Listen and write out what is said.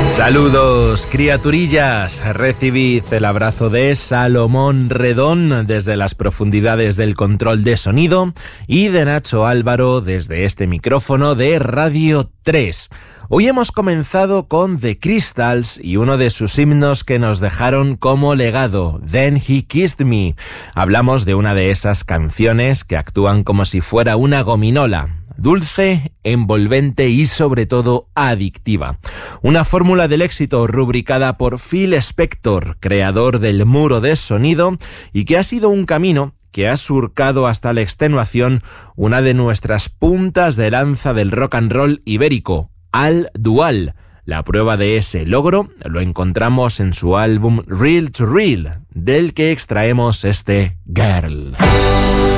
Saludos, criaturillas. Recibid el abrazo de Salomón Redón desde las profundidades del control de sonido y de Nacho Álvaro desde este micrófono de Radio 3. Hoy hemos comenzado con The Crystals y uno de sus himnos que nos dejaron como legado, Then He Kissed Me. Hablamos de una de esas canciones que actúan como si fuera una gominola. Dulce, envolvente y sobre todo adictiva. Una fórmula del éxito rubricada por Phil Spector, creador del muro de sonido, y que ha sido un camino que ha surcado hasta la extenuación una de nuestras puntas de lanza del rock and roll ibérico, Al Dual. La prueba de ese logro lo encontramos en su álbum Real to Real, del que extraemos este Girl.